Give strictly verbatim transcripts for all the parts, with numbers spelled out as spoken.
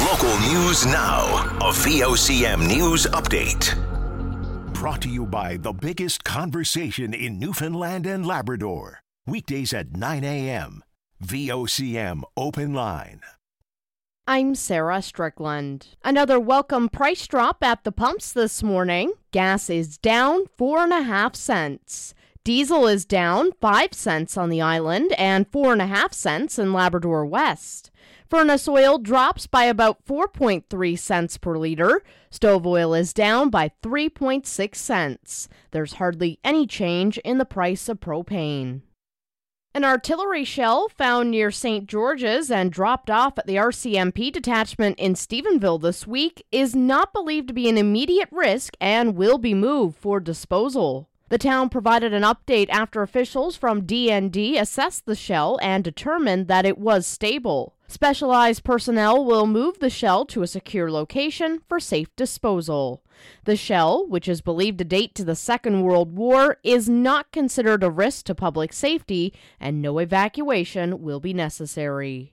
Local news now. A V O C M News Update. Brought to you by the biggest conversation in Newfoundland and Labrador. Weekdays at nine a.m. V O C M Open Line. I'm Sarah Strickland. Another welcome price drop at the pumps this morning. Gas is down four and a half cents. Diesel is down five cents on the island and four and a half cents in Labrador West. Furnace oil drops by about four point three cents per liter. Stove oil is down by three point six cents. There's hardly any change in the price of propane. An artillery shell found near Saint George's and dropped off at the R C M P detachment in Stephenville this week is not believed to be an immediate risk and will be moved for disposal. The town provided an update after officials from D N D assessed the shell and determined that it was stable. Specialized personnel will move the shell to a secure location for safe disposal. The shell, which is believed to date to the Second World War, is not considered a risk to public safety, and no evacuation will be necessary.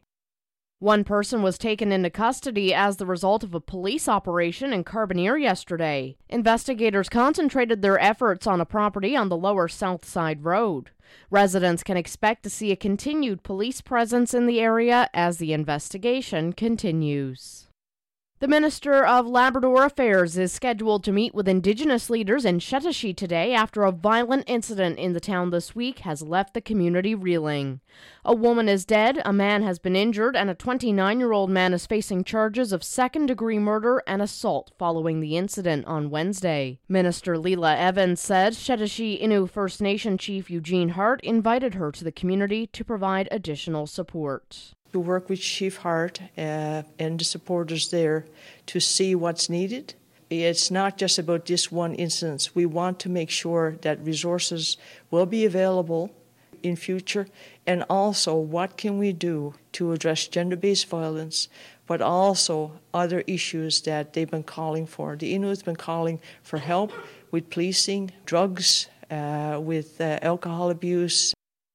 One person was taken into custody as the result of a police operation in Carbonear yesterday. Investigators concentrated their efforts on a property on the lower South Side Road. Residents can expect to see a continued police presence in the area as the investigation continues. The Minister of Labrador Affairs is scheduled to meet with Indigenous leaders in Shetashee today after a violent incident in the town this week has left the community reeling. A woman is dead, a man has been injured, and a twenty-nine-year-old man is facing charges of second-degree murder and assault following the incident on Wednesday. Minister Leela Evans said Shetashee Innu First Nation Chief Eugene Hart invited her to the community to provide additional support. To work with Chief Hart uh, and the supporters there to see what's needed. It's not just about this one instance. We want to make sure that resources will be available in future, and also what can we do to address gender-based violence, but also other issues that they've been calling for. The Innu has been calling for help with policing, drugs, uh, with uh, alcohol abuse.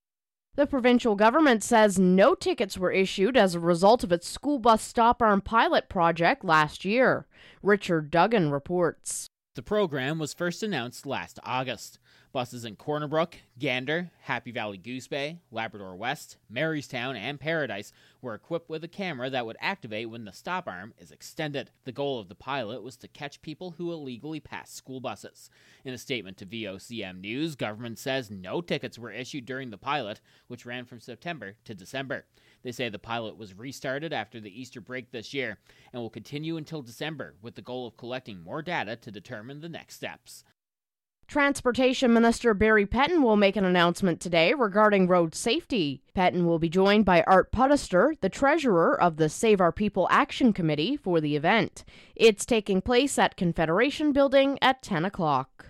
The provincial government says no tickets were issued as a result of its school bus stop-arm pilot project last year. Richard Duggan reports. The program was first announced last August. Buses in Corner Brook, Gander, Happy Valley Goose Bay, Labrador West, Marystown, and Paradise were equipped with a camera that would activate when the stop arm is extended. The goal of the pilot was to catch people who illegally pass school buses. In a statement to V O C M News, government says no tickets were issued during the pilot, which ran from September to December. They say the pilot was restarted after the Easter break this year and will continue until December with the goal of collecting more data to determine the next steps. Transportation Minister Barry Pettin will make an announcement today regarding road safety. Pettin will be joined by Art Puddester, the treasurer of the Save Our People Action Committee, for the event. It's taking place at Confederation Building at ten o'clock.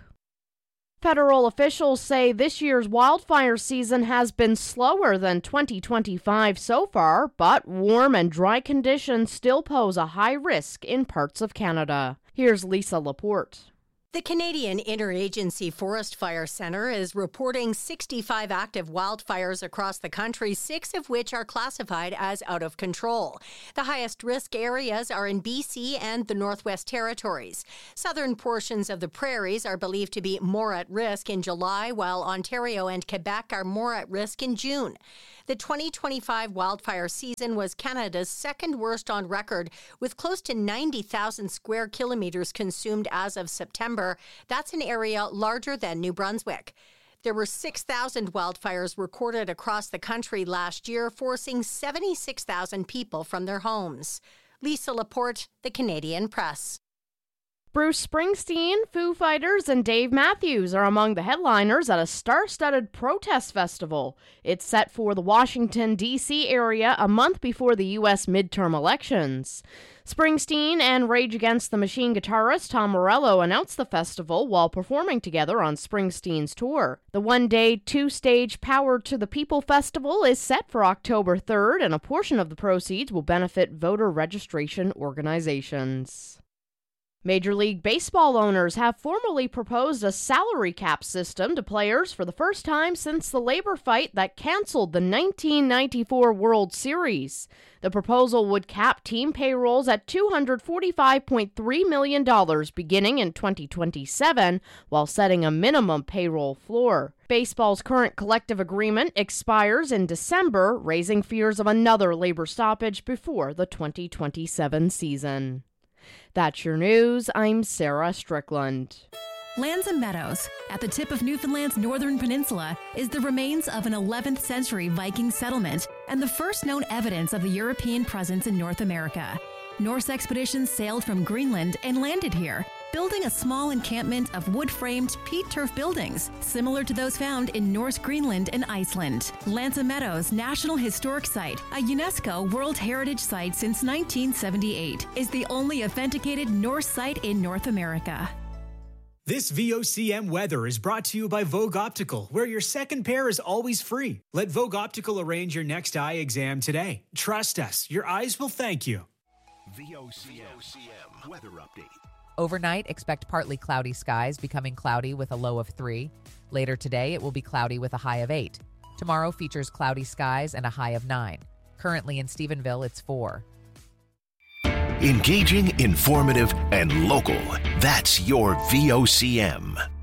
Federal officials say this year's wildfire season has been slower than twenty twenty-five so far, but warm and dry conditions still pose a high risk in parts of Canada. Here's Lisa Laporte. The Canadian Interagency Forest Fire Centre is reporting sixty-five active wildfires across the country, six of which are classified as out of control. The highest risk areas are in B C and the Northwest Territories. Southern portions of the prairies are believed to be more at risk in July, while Ontario and Quebec are more at risk in June. The twenty twenty-five wildfire season was Canada's second worst on record, with close to ninety thousand square kilometres consumed as of September. That's an area larger than New Brunswick. There were six thousand wildfires recorded across the country last year, forcing seventy-six thousand people from their homes. Lisa Laporte, The Canadian Press. Bruce Springsteen, Foo Fighters, and Dave Matthews are among the headliners at a star-studded protest festival. It's set for the Washington, D C area a month before the U S midterm elections. Springsteen and Rage Against the Machine guitarist Tom Morello announced the festival while performing together on Springsteen's tour. The one-day, two-stage Power to the People festival is set for October third, and a portion of the proceeds will benefit voter registration organizations. Major League Baseball owners have formally proposed a salary cap system to players for the first time since the labor fight that canceled the nineteen ninety-four World Series. The proposal would cap team payrolls at two hundred forty-five point three million dollars beginning in twenty twenty-seven, while setting a minimum payroll floor. Baseball's current collective agreement expires in December, raising fears of another labor stoppage before the twenty twenty-seven season. That's your news. I'm Sarah Strickland. Lands and Meadows, at the tip of Newfoundland's northern peninsula, is the remains of an eleventh century Viking settlement and the first known evidence of the European presence in North America. Norse expeditions sailed from Greenland and landed here, building a small encampment of wood-framed peat turf buildings, similar to those found in Norse Greenland and Iceland. Lands Meadows National Historic Site, a UNESCO World Heritage Site since nineteen seventy-eight, is the only authenticated Norse site in North America. This V O C M weather is brought to you by Vogue Optical, where your second pair is always free. Let Vogue Optical arrange your next eye exam today. Trust us, your eyes will thank you. V O C M weather update. Overnight, expect partly cloudy skies, becoming cloudy with a low of three. Later today, it will be cloudy with a high of eight. Tomorrow features cloudy skies and a high of nine. Currently in Stephenville, it's four. Engaging, informative, and local. That's your V O C M.